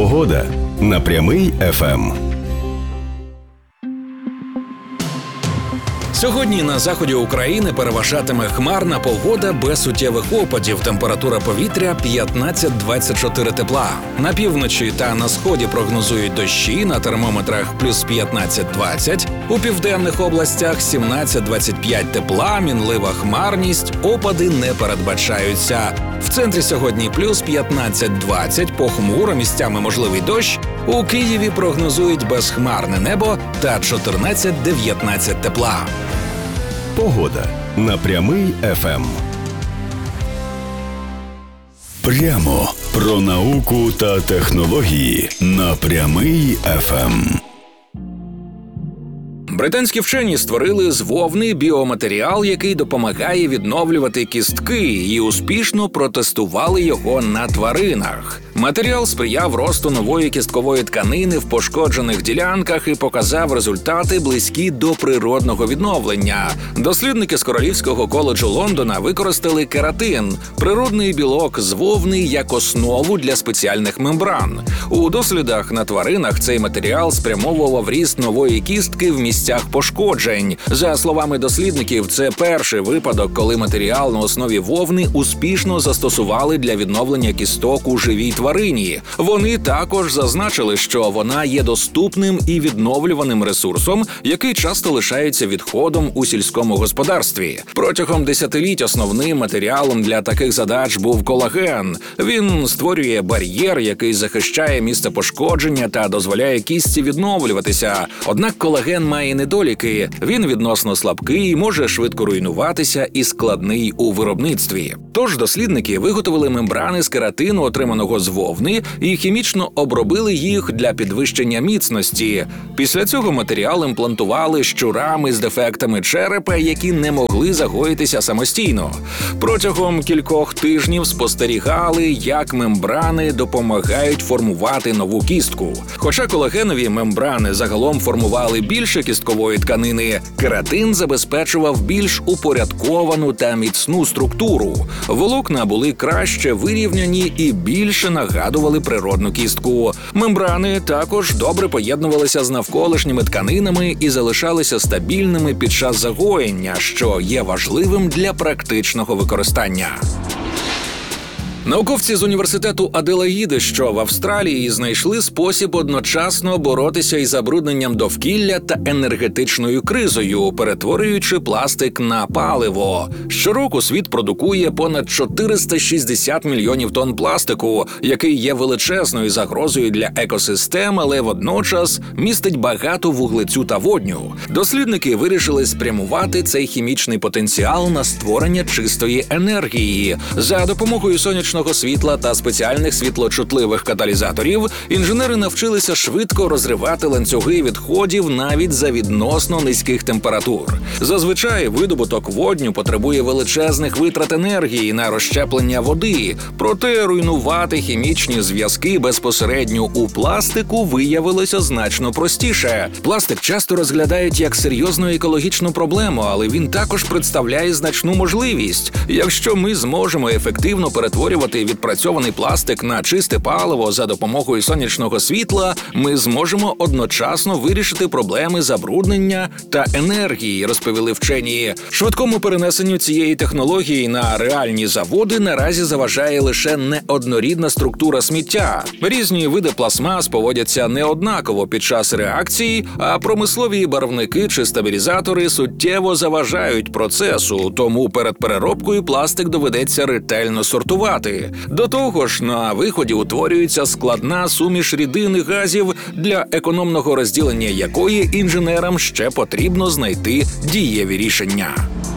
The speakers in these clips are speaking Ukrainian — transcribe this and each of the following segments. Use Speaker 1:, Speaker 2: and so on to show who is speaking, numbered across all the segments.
Speaker 1: Погода на Прямий ФМ.
Speaker 2: Сьогодні на заході України переважатиме хмарна погода без суттєвих опадів. Температура повітря 15-24 тепла. На півночі та на сході прогнозують дощі, на термометрах плюс 15-20. У південних областях 17-25 тепла, мінлива хмарність, опади не передбачаються. В центрі сьогодні плюс 15-20, похмуро, місцями можливий дощ. У Києві прогнозують безхмарне небо та 14-19 тепла.
Speaker 1: Погода на Прямий ФМ. Прямо про науку та технології на Прямий ФМ.
Speaker 2: Британські вчені створили з вовни біоматеріал, який допомагає відновлювати кістки, і успішно протестували його на тваринах. Матеріал сприяв росту нової кісткової тканини в пошкоджених ділянках і показав результати, близькі до природного відновлення. Дослідники з Королівського коледжу Лондона використали кератин – природний білок з вовни як основу для спеціальних мембран. У дослідах на тваринах цей матеріал спрямовував ріст нової кістки в місцях пошкоджень. За словами дослідників, це перший випадок, коли матеріал на основі вовни успішно застосували для відновлення кісток у живій тварині. Вони також зазначили, що вона є доступним і відновлюваним ресурсом, який часто лишається відходом у сільському господарстві. Протягом десятиліть основним матеріалом для таких задач був колаген. Він створює бар'єр, який захищає місце пошкодження та дозволяє кістці відновлюватися. Однак колаген має недоліки. Він відносно слабкий, може швидко руйнуватися і складний у виробництві. Тож дослідники виготовили мембрани з кератину, отриманого з вовни, і хімічно обробили їх для підвищення міцності. Після цього матеріал імплантували щурами з дефектами черепа, які не могли загоїтися самостійно. Протягом кількох тижнів спостерігали, як мембрани допомагають формувати нову кістку. Хоча колагенові мембрани загалом формували більше кісткової тканини, кератин забезпечував більш упорядковану та міцну структуру. Волокна були краще вирівняні і більше нагадували природну кістку. Мембрани також добре поєднувалися з навколишніми тканинами і залишалися стабільними під час загоєння, що є важливим для практичного використання. Науковці з університету Аделаїди, що в Австралії, знайшли спосіб одночасно боротися із забрудненням довкілля та енергетичною кризою, перетворюючи пластик на паливо. Щороку світ продукує понад 460 мільйонів тонн пластику, який є величезною загрозою для екосистем, але водночас містить багато вуглецю та водню. Дослідники вирішили спрямувати цей хімічний потенціал на створення чистої енергії. За допомогою сонячного світла та спеціальних світлочутливих каталізаторів інженери навчилися швидко розривати ланцюги відходів навіть за відносно низьких температур. Зазвичай видобуток водню потребує величезних витрат енергії на розщеплення води, проте руйнувати хімічні зв'язки безпосередньо у пластику виявилося значно простіше. Пластик часто розглядають як серйозну екологічну проблему, але він також представляє значну можливість. Якщо ми зможемо ефективно перетворювати відпрацьований пластик на чисте паливо за допомогою сонячного світла, ми зможемо одночасно вирішити проблеми забруднення та енергії, розповіли вчені. Швидкому перенесенню цієї технології на реальні заводи наразі заважає лише неоднорідна структура сміття. Різні види пластмас поводяться неоднаково під час реакції, а промислові барвники чи стабілізатори суттєво заважають процесу, тому перед переробкою пластик доведеться ретельно сортувати. До того ж, на виході утворюється складна суміш рідин і газів, для економного розділення якої інженерам ще потрібно знайти дієві рішення.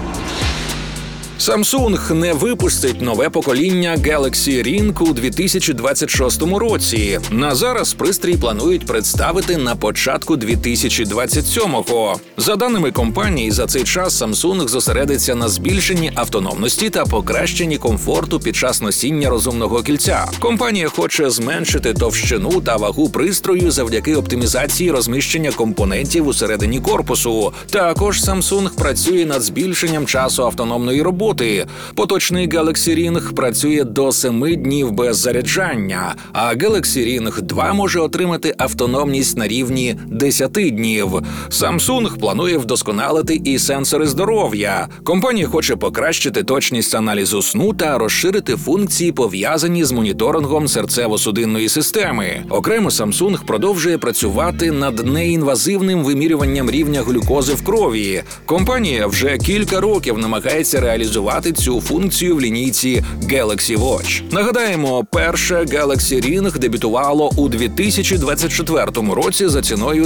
Speaker 2: Samsung не випустить нове покоління Galaxy Ring у 2026 році. На зараз пристрій планують представити на початку 2027-го. За даними компанії, за цей час Samsung зосередиться на збільшенні автономності та покращенні комфорту під час носіння розумного кільця. Компанія хоче зменшити товщину та вагу пристрою завдяки оптимізації розміщення компонентів усередині корпусу. Також Samsung працює над збільшенням часу автономної роботи, роботи. Поточний Galaxy Ring працює до 7 днів без заряджання, а Galaxy Ring 2 може отримати автономність на рівні 10 днів. Samsung планує вдосконалити і сенсори здоров'я. Компанія хоче покращити точність аналізу сну та розширити функції, пов'язані з моніторингом серцево-судинної системи. Окремо Samsung продовжує працювати над неінвазивним вимірюванням рівня глюкози в крові. Компанія вже кілька років намагається реалізувати цю функцію в лінійці Galaxy Watch. Нагадаємо, перше Galaxy Ring дебютувало у 2024 році за ціною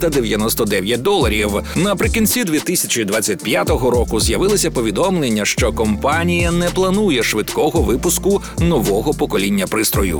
Speaker 2: $399. Наприкінці 2025 року з'явилися повідомлення, що компанія не планує швидкого випуску нового покоління пристрою.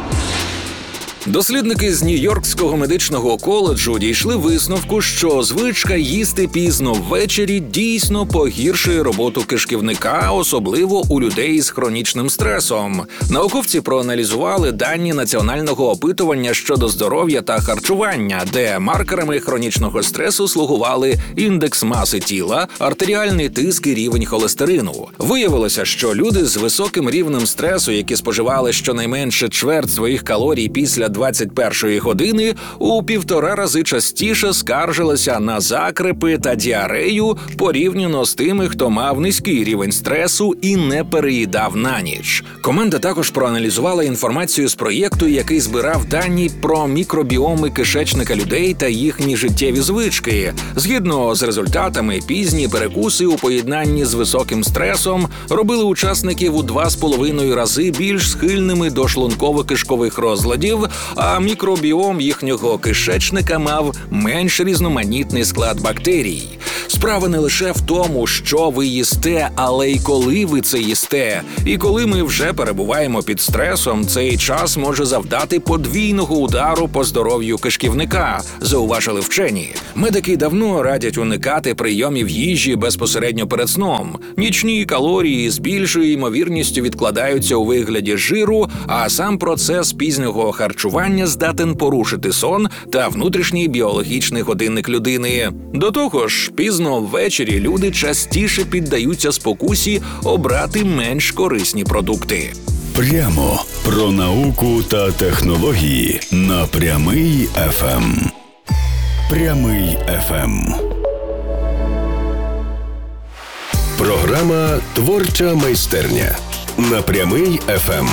Speaker 2: Дослідники з Нью-Йоркського медичного коледжу дійшли висновку, що звичка їсти пізно ввечері дійсно погіршує роботу кишківника, особливо у людей з хронічним стресом. Науковці проаналізували дані національного опитування щодо здоров'я та харчування, де маркерами хронічного стресу слугували індекс маси тіла, артеріальний тиск і рівень холестерину. Виявилося, що люди з високим рівнем стресу, які споживали щонайменше чверть своїх калорій після 21-ї години, у 1,5 рази частіше скаржилися на закрепи та діарею порівняно з тими, хто мав низький рівень стресу і не переїдав на ніч. Команда також проаналізувала інформацію з проєкту, який збирав дані про мікробіоми кишечника людей та їхні життєві звички. Згідно з результатами, пізні перекуси у поєднанні з високим стресом робили учасників у 2,5 рази більш схильними до шлунково-кишкових розладів, а мікробіом їхнього кишечника мав менш різноманітний склад бактерій. Справа не лише в тому, що ви їсте, але й коли ви це їсте. І коли ми вже перебуваємо під стресом, цей час може завдати подвійного удару по здоров'ю кишківника, зауважили вчені. Медики давно радять уникати прийомів їжі безпосередньо перед сном. Нічні калорії з більшою ймовірністю відкладаються у вигляді жиру, а сам процес пізнього харчування здатен порушити сон та внутрішній біологічний годинник людини. До того ж, пізно ввечері люди частіше піддаються спокусі обрати менш корисні продукти.
Speaker 1: Прямо про науку та технології на Прямий ФМ. Прямий ФМ. Програма «Творча майстерня» на Прямий ФМ.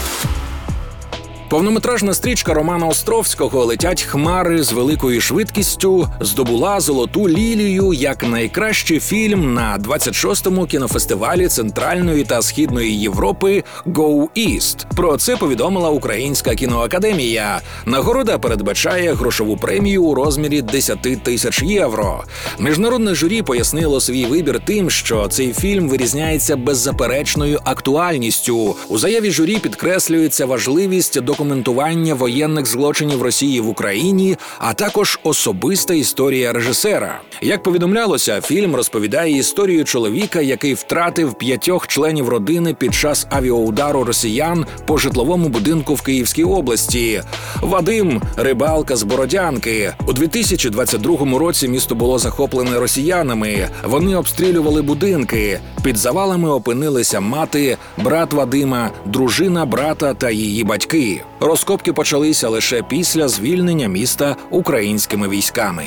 Speaker 2: Повнометражна стрічка Романа Островського «Летять хмари з великою швидкістю» здобула «Золоту лілію» як найкращий фільм на 26-му кінофестивалі Центральної та Східної Європи «Go East». Про це повідомила Українська кіноакадемія. Нагорода передбачає грошову премію у розмірі 10 тисяч євро. Міжнародне журі пояснило свій вибір тим, що цей фільм вирізняється беззаперечною актуальністю. У заяві журі підкреслюється важливість документування воєнних злочинів Росії в Україні, а також особиста історія режисера. Як повідомлялося, фільм розповідає історію чоловіка, який втратив 5 членів родини під час авіаудару росіян по житловому будинку в Київській області. Вадим – рибалка з Бородянки. У 2022 році місто було захоплене росіянами. Вони обстрілювали будинки. Під завалами опинилися мати, брат Вадима, дружина брата та її батьки. Розкопки почалися лише після звільнення міста українськими військами.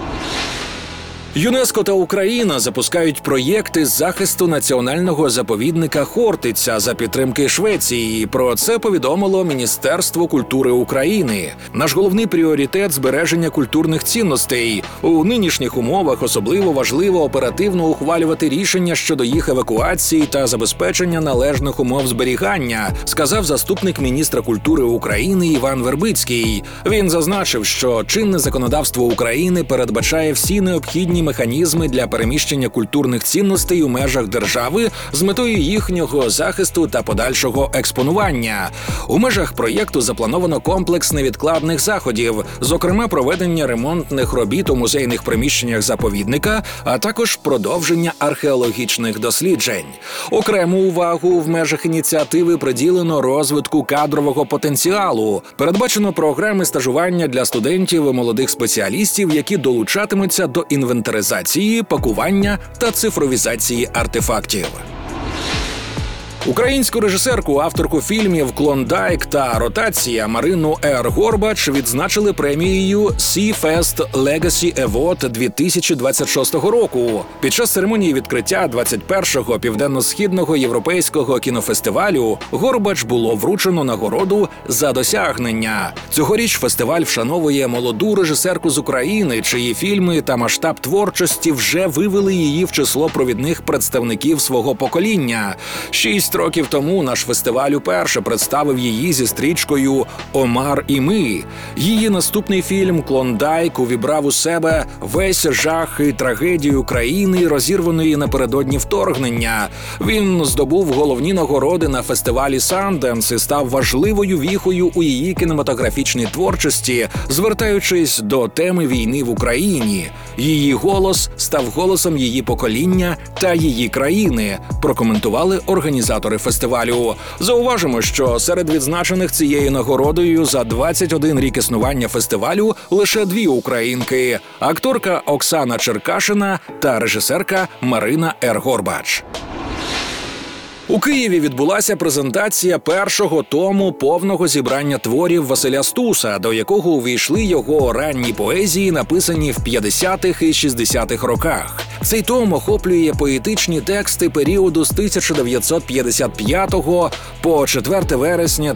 Speaker 2: ЮНЕСКО та Україна запускають проєкти з захисту національного заповідника Хортиця за підтримки Швеції. Про це повідомило Міністерство культури України. Наш головний пріоритет – збереження культурних цінностей. У нинішніх умовах особливо важливо оперативно ухвалювати рішення щодо їх евакуації та забезпечення належних умов зберігання, сказав заступник міністра культури України Іван Вербицький. Він зазначив, що чинне законодавство України передбачає всі необхідні механізми для переміщення культурних цінностей у межах держави з метою їхнього захисту та подальшого експонування. У межах проєкту заплановано комплекс невідкладних заходів, зокрема проведення ремонтних робіт у музейних приміщеннях заповідника, а також продовження археологічних досліджень. Окрему увагу в межах ініціативи приділено розвитку кадрового потенціалу. Передбачено програми стажування для студентів і молодих спеціалістів, які долучатимуться до інвентаризації, пакування та цифровізації артефактів. Українську режисерку, авторку фільмів «Клондайк» та «Ротація» Марину Р. Горбач відзначили премією Sea Fest Legacy Award 2026 року. Під час церемонії відкриття 21-го Південно-Східного європейського кінофестивалю Горбач було вручено нагороду за досягнення. Цьогоріч фестиваль вшановує молоду режисерку з України, чиї фільми та масштаб творчості вже вивели її в число провідних представників свого покоління. 6 років тому наш фестиваль уперше представив її зі стрічкою «Омар і ми». Її наступний фільм «Клондайк» увібрав у себе весь жах і трагедію країни, розірваної напередодні вторгнення. Він здобув головні нагороди на фестивалі «Санденс» і став важливою віхою у її кінематографічній творчості, звертаючись до теми війни в Україні. Її голос став голосом її покоління та її країни, прокоментували організатори фестивалю. Зауважимо, що серед відзначених цією нагородою за 21 рік існування фестивалю лише 2 українки – акторка Оксана Черкашина та режисерка Марина Р. Горбач. У Києві відбулася презентація першого тому повного зібрання творів Василя Стуса, до якого увійшли його ранні поезії, написані в 50-х і 60-х роках. Цей том охоплює поетичні тексти періоду з 1955 по 4 вересня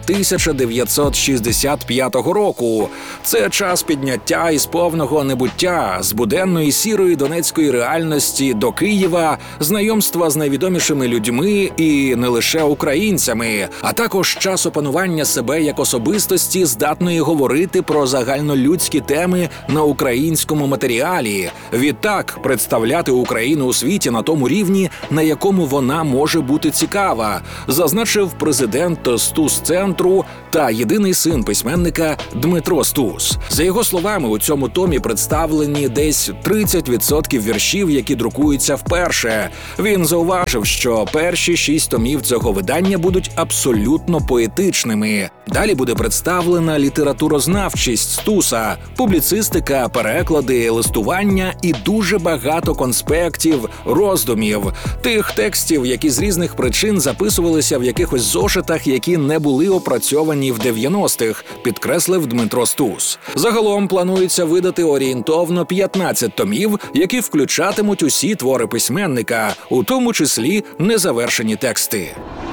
Speaker 2: 1965 року. Це час підняття із повного небуття, з буденної сірої донецької реальності до Києва, знайомства з найвідомішими людьми і не лише українцями, а також час опанування себе як особистості, здатної говорити про загальнолюдські теми на українському матеріалі. Відтак, представляти Україну у світі на тому рівні, на якому вона може бути цікава, зазначив президент Стус-центру та єдиний син письменника Дмитро Стус. За його словами, у цьому томі представлені десь 30% віршів, які друкуються вперше. Він зауважив, що перші 6 томів цього видання будуть абсолютно поетичними. Далі буде представлена літературознавчість Стуса, публіцистика, переклади, листування і дуже багато конспектів, роздумів. Тих текстів, які з різних причин записувалися в якихось зошитах, які не були опрацьовані в 90-х, підкреслив Дмитро Стус. Загалом планується видати орієнтовно 15 томів, які включатимуть усі твори письменника, у тому числі незавершені тексти.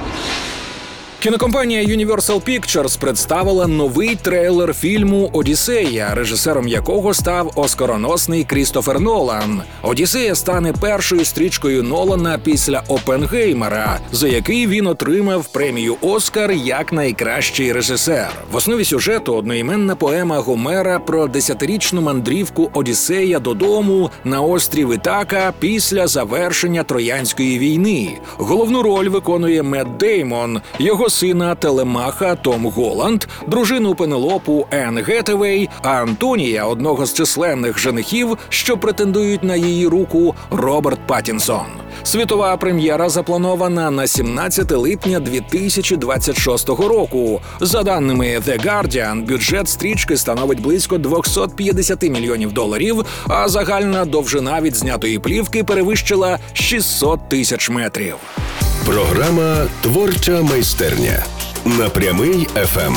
Speaker 2: Кінокомпанія Universal Pictures представила новий трейлер фільму «Одіссея», режисером якого став оскароносний Крістофер Нолан. «Одіссея» стане першою стрічкою Нолана після «Оппенгеймера», за який він отримав премію «Оскар» як найкращий режисер. В основі сюжету одноіменна поема Гомера про 10-річну мандрівку Одіссея додому на острів Ітака після завершення Троянської війни. Головну роль виконує Мет Деймон, його сина Телемаха Том Голланд, дружину Пенелопу Енн Гетевей, а Антонія, одного з численних женихів, що претендують на її руку, Роберт Паттінсон. Світова прем'єра запланована на 17 липня 2026 року. За даними The Guardian, бюджет стрічки становить близько $250 мільйонів, а загальна довжина відзнятої плівки перевищила 600 тисяч метрів.
Speaker 1: Програма «Творча майстерня» на Прямий ФМ.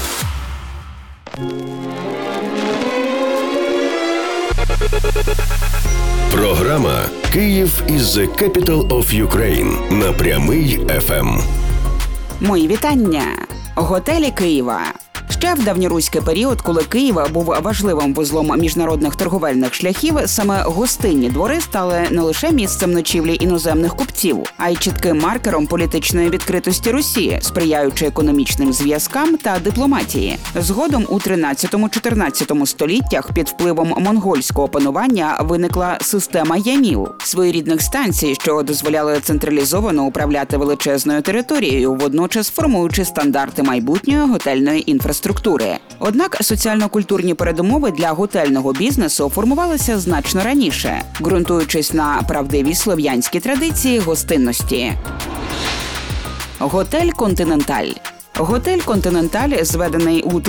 Speaker 1: Програма «Київ is the capital of Ukraine» на Прямий ФМ.
Speaker 3: Мої вітання! Готелі Києва. Ще в давньоруський період, коли Київ був важливим вузлом міжнародних торговельних шляхів, саме гостинні двори стали не лише місцем ночівлі іноземних купців, а й чітким маркером політичної відкритості Русі, сприяючи економічним зв'язкам та дипломатії. Згодом у 13-14 століттях під впливом монгольського панування виникла система ямів – своєрідних станцій, що дозволяли централізовано управляти величезною територією, водночас формуючи стандарти майбутньої готельної інфраструктури. Однак соціально-культурні передумови для готельного бізнесу формувалися значно раніше, ґрунтуючись на правдивій слов'янській традиції гостинності. Готель «Континенталь». Готель «Континенталь», зведений у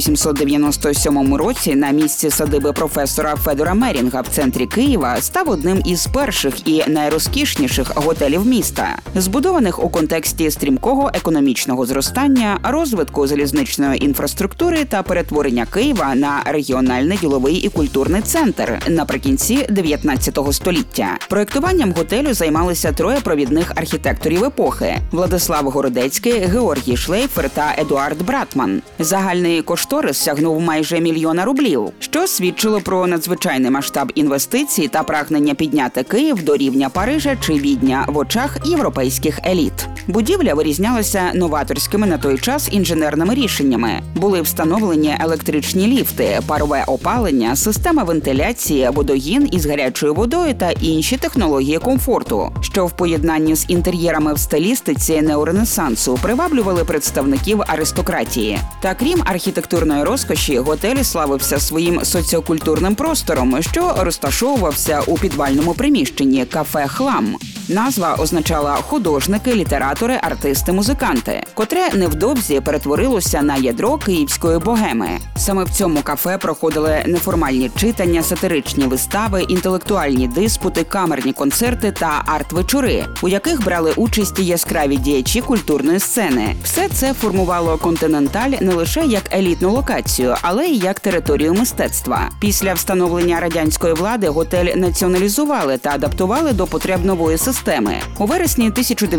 Speaker 3: 1897 році на місці садиби професора Федора Мерінга в центрі Києва, став одним із перших і найрозкішніших готелів міста, збудованих у контексті стрімкого економічного зростання, розвитку залізничної інфраструктури та перетворення Києва на регіональний діловий і культурний центр наприкінці 19 століття. Проєктуванням готелю займалися троє провідних архітекторів епохи – Владислав Городецький, Георгій Шлейфер та Едуард Братман. Загальний кошторис сягнув майже 1 мільйон рублів, що свідчило про надзвичайний масштаб інвестицій та прагнення підняти Київ до рівня Парижа чи Відня в очах європейських еліт. Будівля вирізнялася новаторськими на той час інженерними рішеннями. Були встановлені електричні ліфти, парове опалення, система вентиляції, водогін із гарячою водою та інші технології комфорту, що в поєднанні з інтер'єрами в стилістиці неоренесансу приваблювали представників аристократії. Та крім архітектурної розкоші, готель славився своїм соціокультурним простором, що розташовувався у підвальному приміщенні кафе «Хлам». Назва означала художники, літератори, артисти, музиканти, котре невдовзі перетворилося на ядро київської богеми. Саме в цьому кафе проходили неформальні читання, сатиричні вистави, інтелектуальні диспути, камерні концерти та арт-вечори, у яких брали участь яскраві діячі культурної сцени. Все це формувало «Континенталь» не лише як елітну локацію, але й як територію мистецтва. Після встановлення радянської влади готель націоналізували та адаптували до потреб нової системи. У вересні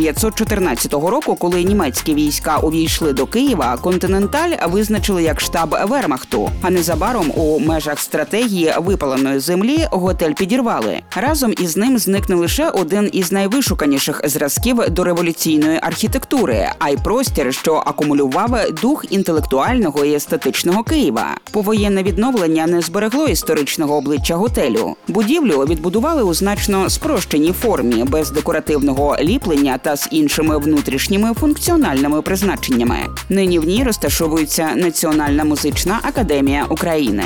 Speaker 3: 1914 року, коли німецькі війська увійшли до Києва, «Континенталь» визначили як штаб Вермахту, а незабаром у межах стратегії випаленої землі готель підірвали. Разом із ним зник не лише один із найвишуканіших зразків дореволюційної архітектури, а й простір, що акумулював дух інтелектуального і естетичного Києва. Повоєнне відновлення не зберегло історичного обличчя готелю. Будівлю відбудували у значно спрощеній формі, без декоративного ліплення та з іншими внутрішніми функціональними призначеннями. Нині в ній розташовується Національна музична академія України.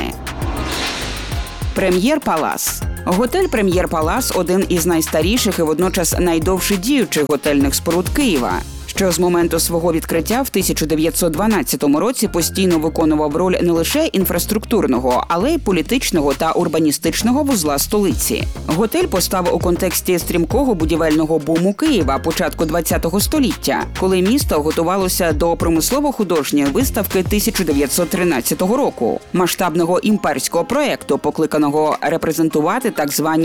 Speaker 3: Прем'єр-Палас. Готель «Прем'єр-Палас» – один із найстаріших і водночас найдовше діючих готельних споруд Києва, що з моменту свого відкриття в 1912 році постійно виконував роль не лише інфраструктурного, але й політичного та урбаністичного вузла столиці. Готель постав у контексті стрімкого будівельного буму Києва початку ХХ століття, коли місто готувалося до промислово-художньої виставки 1913 року, масштабного імперського проєкту, покликаного репрезентувати так звані